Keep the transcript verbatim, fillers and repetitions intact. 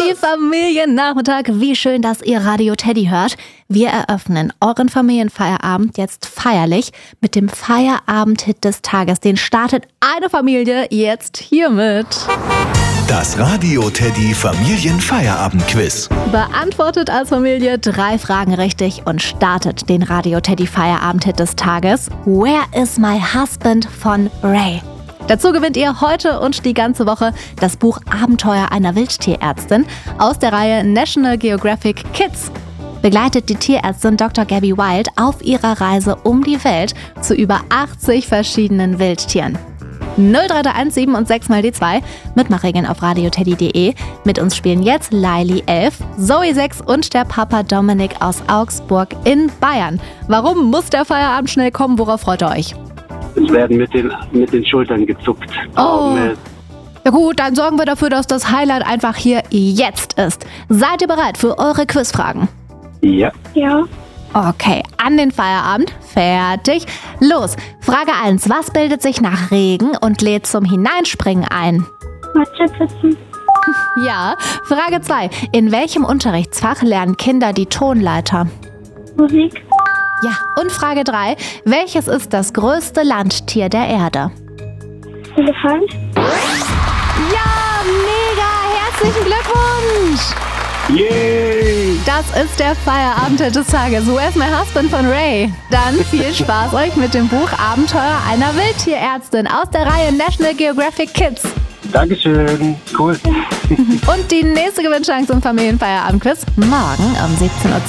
Teddy Familiennachmittag. Wie schön, dass ihr Radio Teddy hört. Wir eröffnen euren Familienfeierabend jetzt feierlich mit dem Feierabend-Hit des Tages. Den startet eine Familie jetzt hiermit. Das Radio Teddy Familienfeierabend-Quiz. Beantwortet als Familie drei Fragen richtig und startet den Radio Teddy Feierabend-Hit des Tages. Where is my husband von Ray? Dazu gewinnt ihr heute und die ganze Woche das Buch Abenteuer einer Wildtierärztin aus der Reihe National Geographic Kids. Begleitet die Tierärztin Doktor Gabby Wild auf ihrer Reise um die Welt zu über achtzig verschiedenen Wildtieren. null drei drei eins sieben und sechs mal die zwei. Mitmachregeln auf radioteddy punkt de. Mit uns spielen jetzt Laili elf, Zoe sechs und der Papa Dominik aus Augsburg in Bayern. Warum muss der Feierabend schnell kommen? Worauf freut ihr euch? Es werden mit den, mit den Schultern gezuckt. Oh. Ja gut, dann sorgen wir dafür, dass das Highlight einfach hier jetzt ist. Seid ihr bereit für eure Quizfragen? Ja. Ja. Okay, an den Feierabend. Fertig. Los. Frage eins. Was bildet sich nach Regen und lädt zum Hineinspringen ein? Mathepfützen. Ja. Frage zwei. In welchem Unterrichtsfach lernen Kinder die Tonleiter? Musik. Ja. Und Frage drei. Welches ist das größte Landtier der Erde? Elefant. Ja, mega. Herzlichen Glückwunsch. Yay! Das ist der Feierabend des Tages. Where's my husband von Ray? Dann viel Spaß euch mit dem Buch Abenteuer einer Wildtierärztin aus der Reihe National Geographic Kids. Dankeschön. Cool. Und die nächste Gewinnchance im Familienfeierabend-Quiz morgen um siebzehn Uhr